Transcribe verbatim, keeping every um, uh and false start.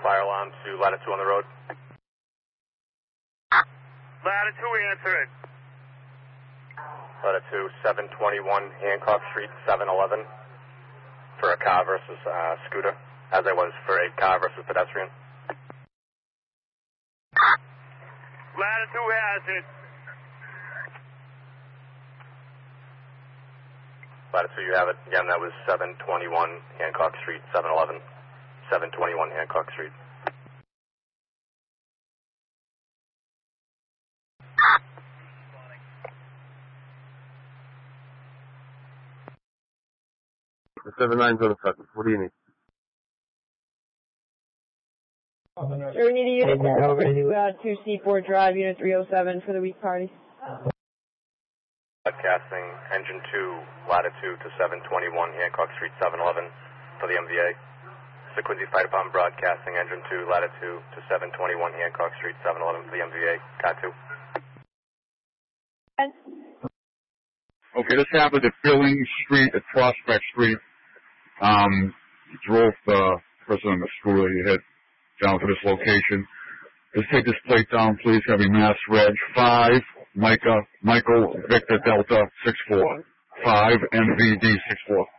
fire alarm to Latitude on the road. Latitude, answer it. Latitude seven twenty-one Hancock Street, seven eleven, for a car versus uh, scooter, as I was for a car versus pedestrian. Latitude has it. Latitude, you have it. Again, that was seven twenty-one Hancock Street, seven eleven. seven twenty-one Hancock Street. seven nine zero seven. What do you need? Sure, we need a unit over to uh, two C four Drive, Unit three oh seven for the week party. Broadcasting engine two, Latitude to seven twenty-one Hancock Street, seven eleven for the M V A. The Quincy Fire Department broadcasting engine two, Latitude to seven twenty-one Hancock Street, seven eleven for the M V A. Cat two. Okay, this happened at Billings Street at Prospect Street. Um, drove the person on the scooter he hit down to this location. Just take this plate down, please. Heavy Mass Reg five, Micah, Michael, Victor Delta six four, five, M V D six four.